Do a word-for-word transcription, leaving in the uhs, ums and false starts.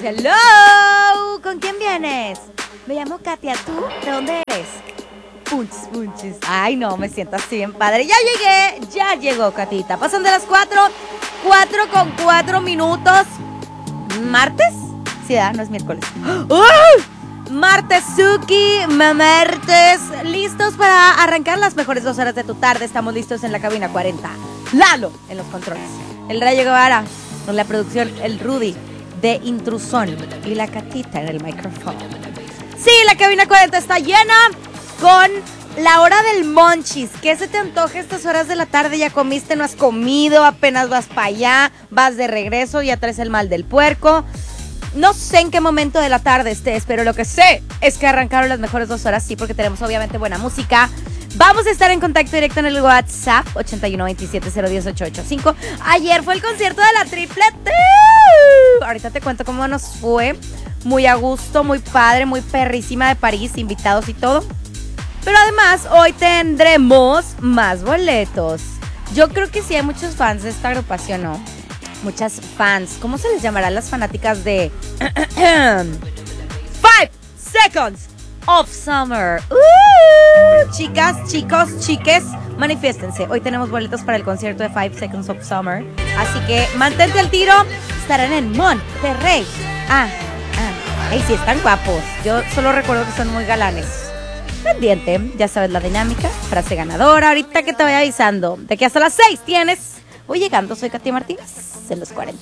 Hello, ¿con quién vienes? Me llamo Katia, ¿tú? ¿De dónde eres? Punches, punches. Ay, no, me siento así bien padre. Ya llegué, ya llegó Katita. Pasan de las cuatro, cuatro con cuatro minutos. ¿Martes? Sí, ¿verdad? No es miércoles. ¡Uh! Martesuki, mamertes. Listos para arrancar las mejores dos horas de tu tarde. Estamos listos en la cabina cuarenta. Lalo en los controles. El Rayo Guevara en la producción. El Rudy de Intrusón. Y la Katita en el micrófono. Sí, la cabina cuarenta está llena con la hora del monchis. ¿Qué se te antoja estas horas de la tarde? ¿Ya comiste? ¿No has comido? ¿Apenas vas para allá? ¿Vas de regreso? ¿Ya traes el mal del puerco? No sé en qué momento de la tarde estés, pero lo que sé es que arrancaron las mejores dos horas, sí, porque tenemos obviamente buena música. Vamos a estar en contacto directo en el WhatsApp ochenta y uno veintisiete cero diez ocho ocho cinco. Ayer fue el concierto de la Triple T. Ahorita te cuento cómo nos fue. Muy a gusto, muy padre, muy perrísima de París, invitados y todo. Pero además hoy tendremos más boletos. Yo creo que sí hay muchos fans de esta agrupación, ¿no? Muchas fans. ¿Cómo se les llamará a las fanáticas de Five Seconds of Summer? Uh, chicas, chicos, chiques, manifiéstense. Hoy tenemos boletos para el concierto de Five Seconds of Summer. Así que mantente al tiro. Estarán en Monterrey. Ah, ah. Ay, sí, están guapos. Yo solo recuerdo que son muy galanes. Pendiente, ya sabes la dinámica. Frase ganadora. Ahorita que te voy avisando de que hasta las seis tienes. Voy llegando, soy Katia Martínez en los cuarenta.